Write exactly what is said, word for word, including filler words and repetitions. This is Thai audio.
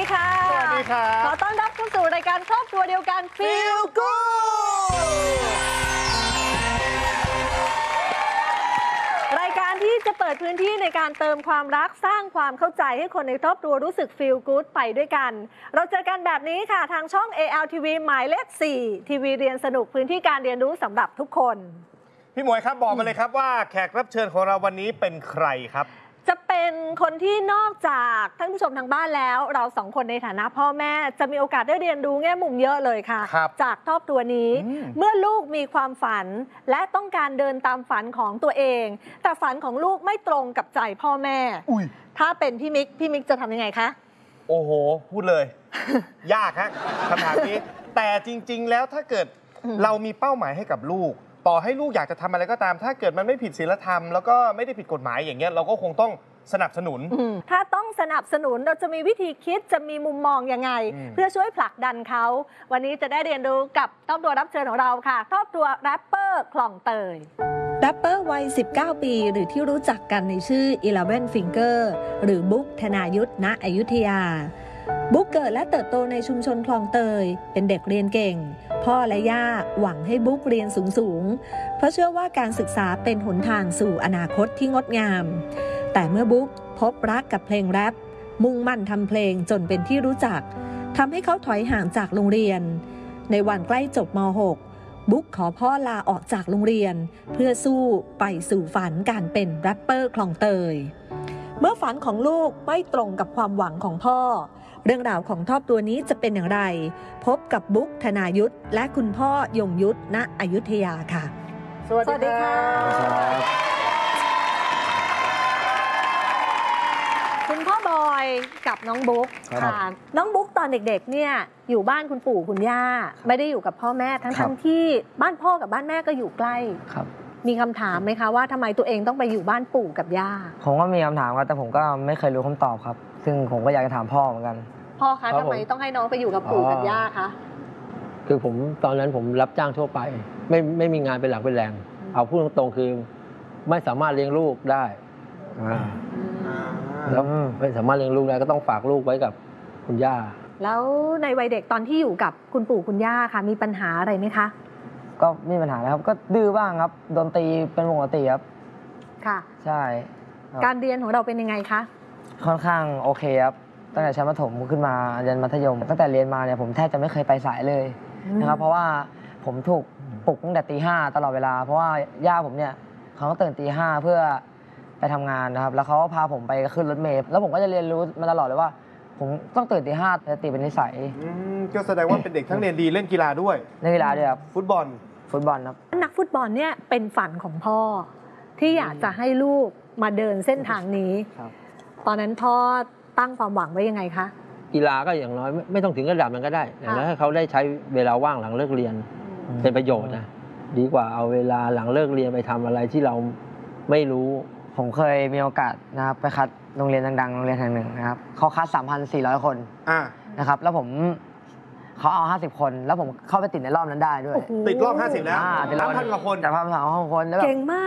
ดีค่ะสวัสดีครับขอต้อนรับเข้าสู่รายการครอบครัวเดียวกัน Feel Good รายการที่จะเปิดพื้นที่ในการเติมความรักสร้างความเข้าใจให้คนในครอบครัวรู้สึก Feel Good ไปด้วยกัน เราเจอกันแบบนี้ค่ะทางช่อง เอ แอล ที วี หมายเลข สี่ ทีวีเรียนสนุกพื้นที่การเรียนรู้สำหรับทุกคนพี่หมวยครับบอกมาเลยครับว่าแขกรับเชิญของเราวันนี้เป็นใครครับจะเป็นคนที่นอกจากท่านผู้ชมทางบ้านแล้วเราสองคนในฐานะพ่อแม่จะมีโอกาสได้เรียนรู้แง่มุมเยอะเลยค่ะจากครอบครัวนี้เมื่อลูกมีความฝันและต้องการเดินตามฝันของตัวเองแต่ฝันของลูกไม่ตรงกับใจพ่อแม่ถ้าเป็นพี่มิกพี่มิกจะทำยังไงคะโอ้โหพูดเลย ยากฮะคำถามนี้แต่จริงๆแล้วถ้าเกิดเรามีเป้าหมายให้กับลูกต่อให้ลูกอยากจะทำอะไรก็ตามถ้าเกิดมันไม่ผิดศีลธรรมแล้วก็ไม่ได้ผิดกฎหมายอย่างเงี้ยเราก็คงต้องสนับสนุนถ้าต้องสนับสนุนเราจะมีวิธีคิดจะมีมุมมองยังไงเพื่อช่วยผลักดันเขาวันนี้จะได้เรียนรู้กับครอบครัวรับเชิญของเราค่ะครอบครัวแรปเปอร์คลองเตยแรปเปอร์วัยสิบเก้าปีหรือที่รู้จักกันในชื่อ Eleven Finger หรือบุ๊กธนายุทธ ณ อยุธยาบุ๊กเกิดและเติบโตในชุมชนคลองเตยเป็นเด็กเรียนเก่งพ่อและย่าหวังให้บุ๊กเรียนสูงๆเพราะเชื่อว่าการศึกษาเป็นหนทางสู่อนาคตที่งดงามแต่เมื่อบุ๊กพบรักกับเพลงแรปมุ่งมั่นทำเพลงจนเป็นที่รู้จักทำให้เขาถอยห่างจากโรงเรียนในวันใกล้จบม หก บุ๊กขอพ่อลาออกจากโรงเรียนเพื่อสู้ไปสู่ฝันการเป็นแรปเปอร์คลองเตยเมื่อฝันของลูกไม่ตรงกับความหวังของพ่อเรื่องราวของครอบครัวนี้จะเป็นอย่างไรพบกับบุ๊กธนายุทธและคุณพ่อยงยุทธ ณ อยุธยาค่ะสวัสดีค่ะคุณพ่อบอยกับน้องบุ๊กค่ะน้องบุ๊กตอนเด็กๆเนี่ยอยู่บ้านคุณปู่คุณย่าไม่ได้อยู่กับพ่อแม่ทั้งๆที่บ้านพ่อกับบ้านแม่ก็อยู่ใกล้ครับมีคำถามไหมคะว่าทำไมตัวเองต้องไปอยู่บ้านปู่กับย่าผมก็มีคำถามครับแต่ผมก็ไม่เคยรู้คำตอบครับซึ่งผมก็อยากจะถามพ่อเหมือนกันพ่อคะทำไมต้องให้น้องไปอยู่กับปู่กับย่าคะคือผมตอนนั้นผมรับจ้างทั่วไปไม่ไม่มีงานเป็นหลักเป็นแหล่งเอาพูดตรงๆคือไม่สามารถเลี้ยงลูกได้แล้วไม่สามารถเลี้ยงลูกได้ก็ต้องฝากลูกไว้กับคุณย่าแล้วในวัยเด็กตอนที่อยู่กับคุณปู่คุณย่าค่ะมีปัญหาอะไรไหมคะก็มีปัญหานะครับก็ดื้อบ้างครับดนตรีเป็นปกติครับค่ะใช่การเรียนของเราเป็นยังไงคะค่อนข้างโอเคครับตั้งแต่ชั้นประถมขึ้นมาเรียนมัธยมตั้งแต่เรียนมาเนี่ยผมแทบจะไม่เคยไปสายเลยนะครับเพราะว่าผมถูกปลุกตั้งแต่ตีห้าตลอดเวลาเพราะว่าย่าผมเนี่ยเขาต้องตื่นตีห้าเพื่อไปทำงานนะครับแล้วเขาก็พาผมไปขึ้นรถเมล์แล้วผมก็จะเรียนรู้มาตลอดเลยว่าผมต้องตื่นตีห้าจะตีเป็นนิสัยก็แสดงว่าเป็นเด็กทั้งเรียนดีเล่นกีฬาด้วยเล่นกีฬาด้วยครับฟุตบอลฟุตบอลครับนักฟุตบอลเนี่ยเป็นฝันของพ่อที่อยากจะให้ลูกมาเดินเส้นทางนี้ตอนนั้นพ่อตั้งความหวังไว้ยังไงคะกีฬาก็อย่างน้อยไม่ต้องถึงระดับนั้นก็ได้อย่างน้อยให้เขาได้ใช้เวลาว่างหลังเลิกเรียนเป็นประโยชน์นะดีกว่าเอาเวลาหลังเลิกเรียนไปทำอะไรที่เราไม่รู้ผมเคยมีโอกาสนะครับไปคัดโรงเรียนดังๆโรงเรียนแห่งหนึ่งนะครับเขาคัด สามพันสี่ร้อย คนนะครับแล้วผมเขาเอาห้าสิบคนแล้วผมเข้าไปติดในรอบนั้นได้ด้วยติดรอบห้าสิบแล้วสามพันกว่าคนแต่สามพันกว่าคนแล้วเก่งมาก